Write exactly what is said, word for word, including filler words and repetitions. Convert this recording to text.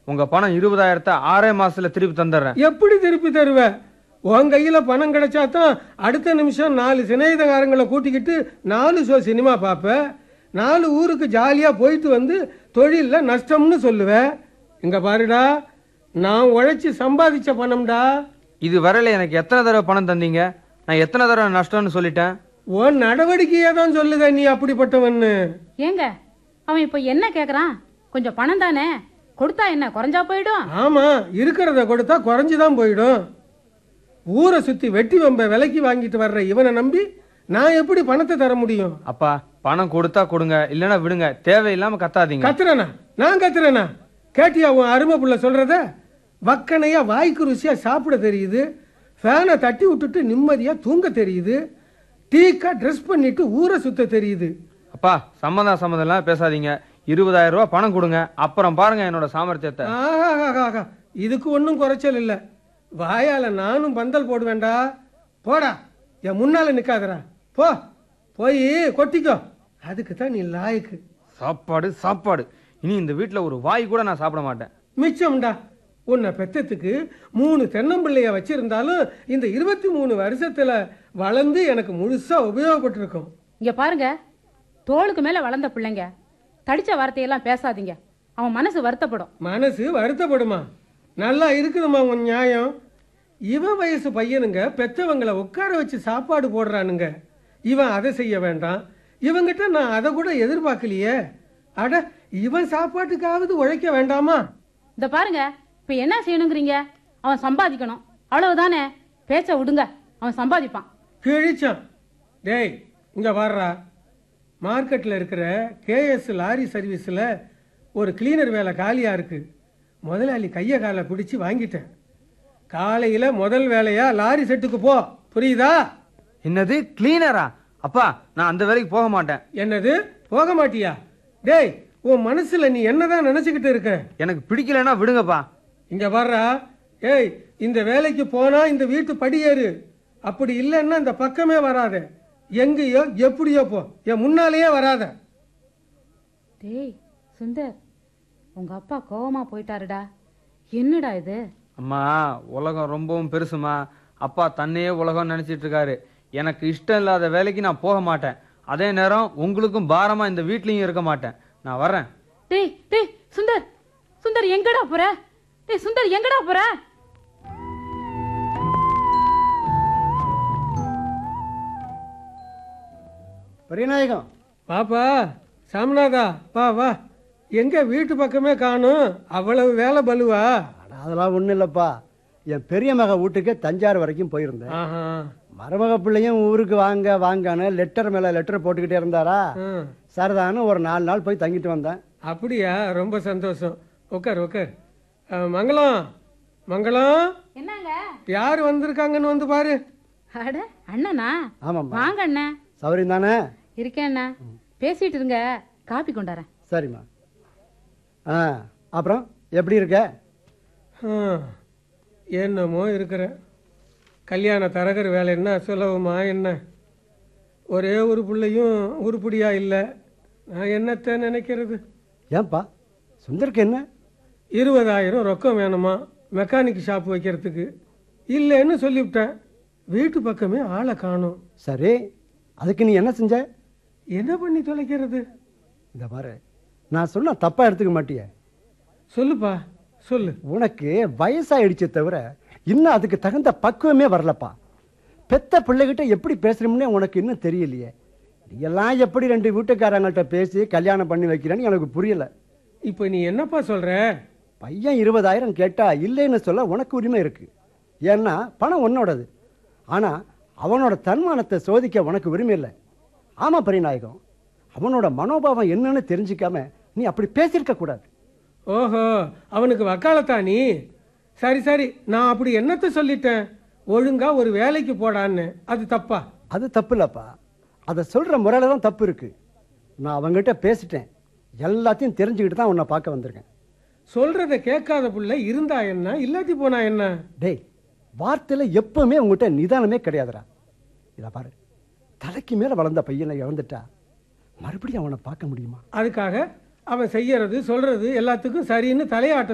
உங்க பணம் இருபதாயிரத்தை ஆறே மாசத்துல திருப்பி தந்துடுறேன். எப்படி திருப்பி தருவ? உன் கையில பணம் கிடைச்சா தான் அடுத்த நிமிஷம் நாலு சிநேகிதகாரங்களை கூட்டிக்கிட்டு நாலு ஷோ சினிமா பார்ப்ப, நாலு ஊருக்கு ஜாலியா போயிட்டு வந்து தொழில நஷ்டம்னு சொல்லுவேன். இங்க பாருடா, நான் உழைச்சி சம்பாதிச்ச பணம்டா. இது வரையில எனக்கு எத்தனை தடவை பணம் தந்தீங்க? நான் எத்தனை தடவை நஷ்டம்னு சொல்லிட்டேன்? உன் நடவடிக்கையே தான் சொல்லுத நீ அப்படிப்பட்டவன்னு. ஏங்க அவன் இப்ப என்ன கேக்குறான்? கொஞ்சம் பணம் தானே, கொடுத்தா என்ன குறைஞ்சா போயிடும்? ஆமா, இருக்கிறத கொடுத்தா குறைஞ்சுதான் போயிடும். ஊரை சுத்தி வெட்டி வம்ப விலைக்கு வாங்கிட்டு வர்ற இவனை நம்பி நான் எப்படி பணத்தை தர முடியும்? அப்பா, பணம் கொடுத்தா கொடுங்க, இல்லைன்னா விடுங்க. தேவையில்லாம கத்தாதீங்க. கத்துறனா? நான் கத்துறேனா? கேட்டியா உன் அருமை புள்ள சொல்றத? வக்கனையா வாய்க்கு ருசியா சாப்பிட தெரியுது, ஃபேனை தட்டி விட்டுட்டு நிம்மதியா தூங்க தெரியுது, டீக்கா ட்ரெஸ் பண்ணிட்டு ஊரை சுத்த தெரியுது. அப்பா, சம்மதம் சம்மதம் எல்லாம் பேசாதீங்க. இருபதாயிரம் ரூபாய் பணம் கொடுங்க, அப்புறம் பாருங்க என்னோட சாமர்த்தியத்தை. ஆஹா, இதுக்கு ஒன்றும் குறைச்சல் இல்லை. வாயால நானும் பந்தல் போடுவேண்டா. போடா, என் முன்னால நிக்காதரா. போ, போய் கொட்டிக்கோ. அதுக்கு தான் நீ லாய்க்கு. சாப்பாடு சாப்பாடு, இனி இந்த வீட்டுல ஒரு வாய் கூட நான் சாப்பிட மாட்டேன். மிச்சம்டா. உன்னை பெத்தத்துக்கு மூணு தென்னம்பிள்ளைய வச்சிருந்தாலும் இந்த இருபத்தி மூணு வருஷத்துல வளர்ந்து எனக்கு முழுசா உபயோகப்பட்டிருக்கும். இங்க பாருங்க, தோளுக்கு மேல வளர்ந்த பிள்ளைங்க தடிச்ச வார்த்தையெல்லாம் பேசாதீங்க. அவன் மனசு வருத்தப்படும். மனசு வருத்தப்படுமா? நல்லா இருக்குதுமா உன் நியாயம். இவன் வயசு பையனுங்க பெத்தவங்களை உட்கார வச்சு சாப்பாடு போடுறானுங்க. இவன் அதை செய்ய வேண்டாம். இவங்கிட்ட நான் அதை கூட எதிர்பார்க்கலையே. அட, இவன் சாப்பாட்டுக்காவது உழைக்க வேண்டாமா? இந்த பாருங்க, இப்ப என்ன செய்யணுங்கிறீங்க? அவன் சம்பாதிக்கணும், அவ்வளவுதானே. பேச்ச விடுங்க, அவன் சம்பாதிப்பான். கிழிச்சான். டேய், இங்க வர்றா. மார்க்கெட்டில் இருக்கிற கேஎஸ் லாரி சர்வீஸில் ஒரு கிளீனர் வேலை காலியா இருக்கு. முதலாளி கையை காலை பிடிச்சி வாங்கிட்டேன். காலையில் முதல் வேலையா லாரி செட்டுக்கு போ, புரியுதா? என்னது, கிளீனரா? அப்பா, நான் அந்த வேலைக்கு போக மாட்டேன். என்னது, போக மாட்டியா? டேய், உன் மனசுல நீ என்னதான் நினைச்சுக்கிட்டு இருக்க? எனக்கு பிடிக்கலன்னா விடுங்கப்பா. இங்க வர்றா. ஏய், இந்த வேலைக்கு போனா இந்த வீட்டு படியேறு, அப்படி இல்லைன்னா இந்த பக்கமே வராத. எங்கேயோ எப்படியோ போ, என் முன்னாலேயே வராத. டேய் சுந்தர், உங்க அப்பா கோவமா போயிட்டாருடா. என்னடா இது? அம்மா, உலகம் ரொம்பவும் பெருசுமா. அப்பா தன்னையே உலகம் நினைச்சிட்டு இருக்காரு. எனக்கு இஷ்டம் இல்லாத வேலைக்கு நான் போக மாட்டேன். அதே நேரம் உங்களுக்கும் பாரமா இந்த வீட்லயும் இருக்க மாட்டேன். நான் வர்றேன். டேய் டேய் சுந்தர், சுந்தர் எங்கடா போற? டேய் சுந்தர் எங்கடா போற? பெரியநாயகம். பாப்பா, சாமிநாதா, வா வா. எங்க வீட்டு பக்கமே காணும், அவ்வளவு வேலை பலுவா? அதெல்லாம் ஒன்றும் இல்லைப்பா. என் பெரிய மக வீட்டுக்கு தஞ்சாவூர் வரைக்கும் போயிருந்தேன். மருமக பிள்ளையும் ஊருக்கு வாங்க வாங்கன்னு லெட்டர் மேலே லெட்டர் போட்டுக்கிட்டே இருந்தாரா. சரிதானு ஒரு நாலு நாள் போய் தங்கிட்டு வந்தேன். அப்படியா? ரொம்ப சந்தோஷம். உட்கார் உட்கார். மங்களம், மங்களம். என்னங்க? யார் வந்திருக்காங்கன்னு வந்து பாரு. அட அண்ணனா? ஆமாம். வாங்க அண்ணா. சௌரியம் தானே? இருக்கேன் அண்ணா. பேசிட்டு இருங்க, காப்பி கொண்டாரேன். சரிம்மா. ஆ, அப்புறம் எப்படி இருக்க? என்னமோ இருக்கிறேன். கல்யாண தரகர் வேலை என்ன சுலபமா என்ன? ஒரே ஒரு பிள்ளையும் உருப்படியா இல்லை. நான் என்னத்தை நினைக்கிறது? ஏன்பா, சுந்தருக்கு என்ன? இருபதாயிரம் ரொக்கம் வேணுமா மெக்கானிக் ஷாப் வைக்கிறதுக்கு. இல்லைன்னு சொல்லிவிட்டேன். வீட்டு பக்கமே ஆளை காணும். சரி, அதுக்கு நீ என்ன செஞ்ச? என்ன பண்ணி தொலைக்கிறது? இந்த பாரு, நான் சொன்னா தப்பா எடுத்துக்க மாட்டிய? சொல்லுப்பா சொல்லு. உனக்கு வயசாயிடுச்சே தவிர இன்னும் அதுக்கு தகுந்த பக்குவமே வரலப்பா. பெத்த பிள்ளைகிட்ட எப்படி பேசுறோம்னே உனக்கு இன்னும் தெரியலையே. நீ எல்லாம் எப்படி ரெண்டு வீட்டுக்காரங்கள்ட்ட பேசி கல்யாணம் பண்ணி வைக்கிறேன்னு எனக்கு புரியல. இப்போ நீ என்னப்பா சொல்ற? பையன் இருபதாயிரம் கேட்டா இல்லைன்னு சொல்ல உனக்கு உரிமை இருக்கு. ஏன்னா பணம் உன்னோடது. ஆனா அவனோட தன்மானத்தை சோதிக்க உனக்கு உரிமை இல்லை. ஆமா பெரியநாயகம், அவனோட மனோபாவம் என்னன்னு தெரிஞ்சுக்காம நீ அப்படி பேசியிருக்க கூடாது. ஓஹோ, அவனுக்கு வக்காலத்தா நீ? சரி சரி, நான் அப்படி என்னத்தை சொல்லிட்டேன்? ஒழுங்கா ஒரு வேலைக்கு போடான்னு. அது தப்பா? அது தப்பு இல்லப்பா. அதை சொல்ற முறையில தான் தப்பு இருக்கு. நான் அவங்ககிட்ட பேசிட்டேன். எல்லாத்தையும் தெரிஞ்சுக்கிட்டு தான் உன்னை பார்க்க வந்திருக்கேன். சொல்றத கேட்காத பிள்ளை இருந்தா என்ன, இல்லாட்டி போனா என்ன? டேய், வார்த்தையில எப்பவுமே உங்ககிட்ட நிதானமே கிடையாதுடா. இதை பாரு, தலைக்கு மேல வளர்ந்த பையனை இழந்துட்டா மறுபடியும் அவனை பார்க்க முடியுமா? அதுக்காக அவன் செய்யறது சொல்றது எல்லாத்துக்கும் சரின்னு தலையாட்ட